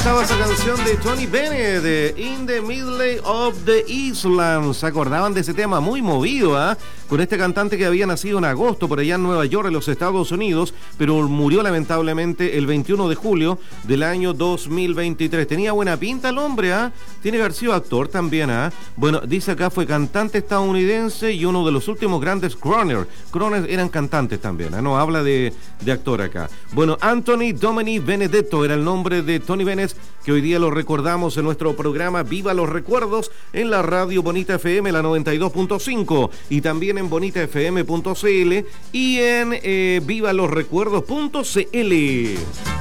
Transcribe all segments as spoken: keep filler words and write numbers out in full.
estaba esa canción de Tony Bennett, de In the Middle of the Island. ¿Se acordaban de ese tema? Muy movido, ¿ah? ¿eh? Con este cantante que había nacido en agosto por allá en Nueva York, en los Estados Unidos, pero murió lamentablemente el veintiuno de julio del año dos mil veintitrés. Tenía buena pinta el hombre, ¿ah? ¿eh? Tiene que haber sido actor también, ¿ah? ¿eh? Bueno, dice acá, fue cantante estadounidense y uno de los últimos grandes crooners. Crooners eran cantantes también, ¿eh? No habla de, de actor acá. Bueno, Anthony Domini Benedetto era el nombre de Tony Bennett, que hoy día lo recordamos en nuestro programa Viva los Recuerdos en la radio Bonita F M, la noventa y dos punto cinco, y también en bonita f m punto c l y en eh, viva los recuerdos punto c l.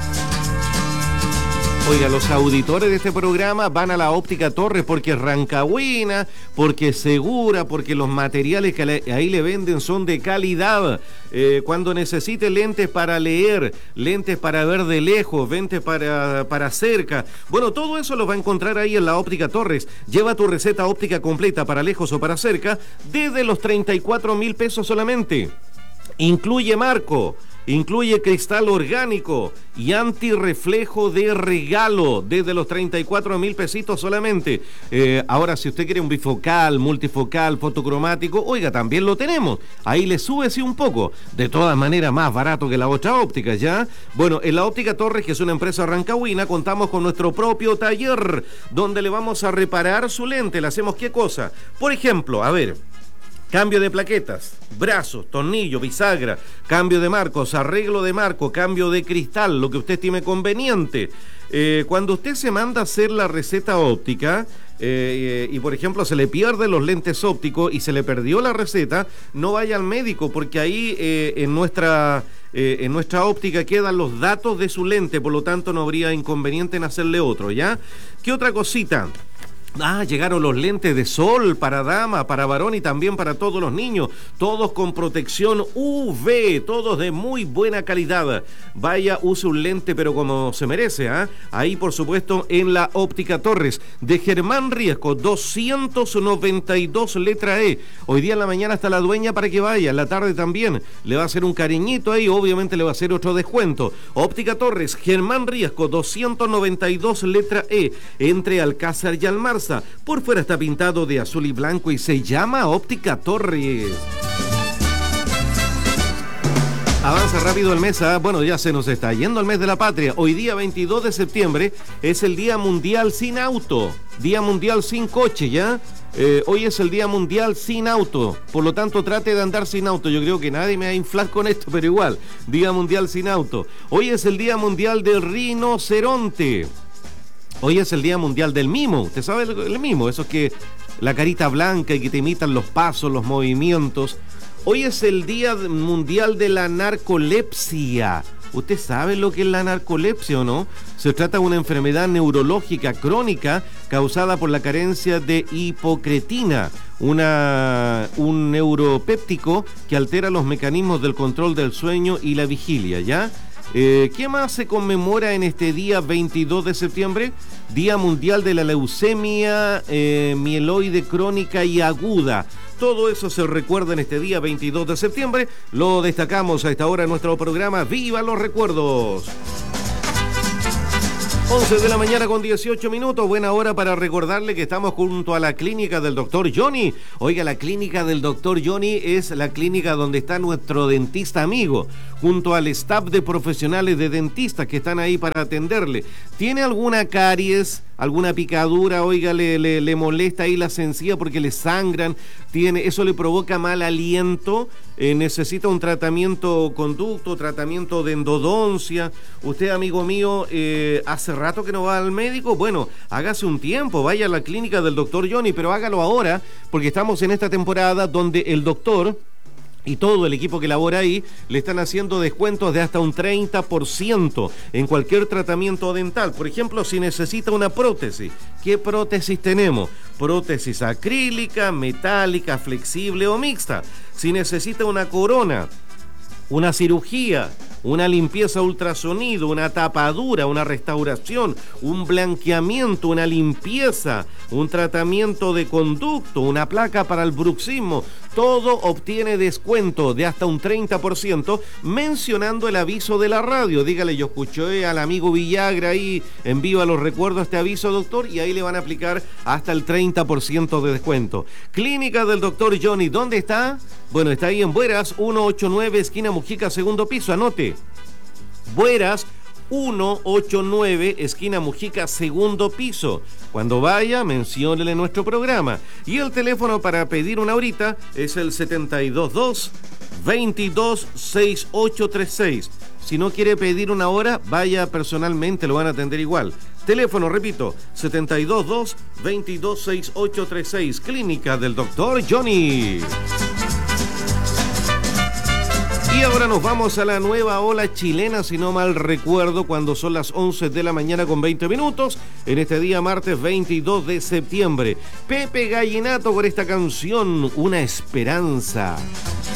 Oiga, los auditores de este programa van a la Óptica Torres porque es rancagüina, porque es segura, porque los materiales que le, ahí le venden son de calidad. Eh, cuando necesite lentes para leer, lentes para ver de lejos, lentes para, para cerca, bueno, todo eso lo va a encontrar ahí en la Óptica Torres. Lleva tu receta óptica completa para lejos o para cerca desde los treinta y cuatro mil pesos solamente. Incluye marco, incluye cristal orgánico y antirreflejo de regalo desde los treinta y cuatro mil pesitos solamente. Eh, ahora, si usted quiere un bifocal, multifocal, fotocromático, oiga, también lo tenemos. Ahí le sube sí un poco. De todas maneras, más barato que la otra óptica, ¿ya? Bueno, en la Óptica Torres, que es una empresa rancagüina, contamos con nuestro propio taller, donde le vamos a reparar su lente. ¿Le hacemos qué cosa? Por ejemplo, a ver... cambio de plaquetas, brazos, tornillo, bisagra, cambio de marcos, arreglo de marco, cambio de cristal, lo que usted estime conveniente. Eh, cuando usted se manda a hacer la receta óptica eh, y, por ejemplo, se le pierden los lentes ópticos y se le perdió la receta, no vaya al médico porque ahí eh, en nuestra... Eh, en nuestra óptica quedan los datos de su lente, por lo tanto no habría inconveniente en hacerle otro, ¿ya? ¿Qué otra cosita? Ah, llegaron los lentes de sol para dama, para varón y también para todos los niños, todos con protección U V, todos de muy buena calidad. Vaya, use un lente pero como se merece, ¿ah? ¿eh? Ahí por supuesto en la Óptica Torres, de Germán Riesco, doscientos noventa y dos letra E. Hoy día en la mañana está la dueña para que vaya, en la tarde también le va a hacer un cariñito ahí, obviamente le va a hacer otro descuento. Óptica Torres, Germán Riesco, doscientos noventa y dos letra E, entre Alcázar y Almarza. Por fuera está pintado de azul y blanco y se llama Óptica Torres. Avanza rápido el mes, ¿eh? Bueno, ya se nos está yendo el mes de la patria. Hoy día veintidós de septiembre es el Día Mundial sin Auto, Día Mundial sin Coche, ¿ya? Eh, hoy es el Día Mundial sin Auto, por lo tanto trate de andar sin auto. Yo creo que nadie me va a inflar con esto, pero igual, Día Mundial sin Auto. Hoy es el Día Mundial del Rinoceronte. Hoy es el Día Mundial del Mimo. ¿Usted sabe el mimo? Eso es que la carita blanca y que te imitan los pasos, los movimientos. Hoy es el Día Mundial de la Narcolepsia. ¿Usted sabe lo que es la narcolepsia o no? Se trata de una enfermedad neurológica crónica causada por la carencia de hipocretina, una, un neuropéptico que altera los mecanismos del control del sueño y la vigilia, ¿ya? Eh, ¿Qué más se conmemora en este día veintidós de septiembre? Día Mundial de la Leucemia eh, Mieloide Crónica y Aguda. Todo eso se recuerda en este día veintidós de septiembre. Lo destacamos a esta hora en nuestro programa ¡Viva los Recuerdos! once de la mañana con dieciocho minutos, buena hora para recordarle que estamos junto a la clínica del doctor Johnny. Oiga, la clínica del doctor Johnny es la clínica donde está nuestro dentista amigo, junto al staff de profesionales de dentistas que están ahí para atenderle. ¿Tiene alguna caries, alguna picadura? Oiga, le, le, le molesta ahí la encías porque le sangran, tiene, eso le provoca mal aliento, eh, necesita un tratamiento conducto, tratamiento de endodoncia. Usted, amigo mío, eh, hace rato que no va al médico, bueno, hágase un tiempo, vaya a la clínica del doctor Johnny, pero hágalo ahora, porque estamos en esta temporada donde el doctor y todo el equipo que labora ahí le están haciendo descuentos de hasta un treinta por ciento en cualquier tratamiento dental. Por ejemplo, si necesita una prótesis, ¿qué prótesis tenemos? Prótesis acrílica, metálica, flexible o mixta. Si necesita una corona, una cirugía, una limpieza ultrasonido, una tapadura, una restauración, un blanqueamiento, una limpieza, un tratamiento de conducto, una placa para el bruxismo. Todo obtiene descuento de hasta un treinta por ciento mencionando el aviso de la radio. Dígale, yo escuché al amigo Villagra ahí en Viva los Recuerdos este aviso, doctor, y ahí le van a aplicar hasta el treinta por ciento de descuento. Clínica del doctor Johnny, ¿dónde está? Bueno, está ahí en Bueras, ciento ochenta y nueve, esquina Mujica, segundo piso, anote. Bueras, ciento ochenta y nueve, esquina Mujica, segundo piso. Cuando vaya, menciónele nuestro programa. Y el teléfono para pedir una horita es el siete dos dos, veintidós, sesenta y ocho treinta y seis. Si no quiere pedir una hora, vaya personalmente, lo van a atender igual. Teléfono, repito, siete dos dos, veintidós, sesenta y ocho treinta y seis. Clínica del doctor Johnny. Y ahora nos vamos a la nueva ola chilena, si no mal recuerdo, cuando son las once de la mañana con veinte minutos, en este día martes veintidós de septiembre. Pepe Gallinato con esta canción, Una Esperanza.